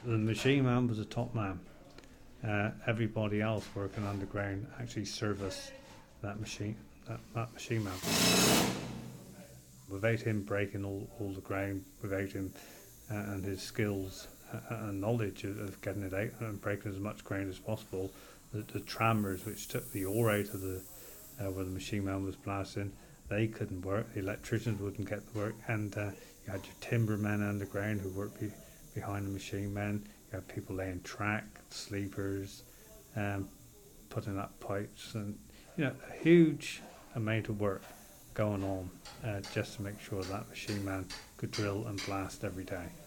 The machine man was a top man. Everybody else working underground actually serviced that machine, that machine man. Without him breaking all the ground, without him and his skills and knowledge of getting it out and breaking as much ground as possible, the trammers which took the ore out of the where the machine man was blasting, they couldn't work. The electricians wouldn't get the work, and you had your timbermen underground who worked behind the machine men. You had people laying track, sleepers, putting up pipes, and a huge amount of work going on just to make sure that machine man could drill and blast every day.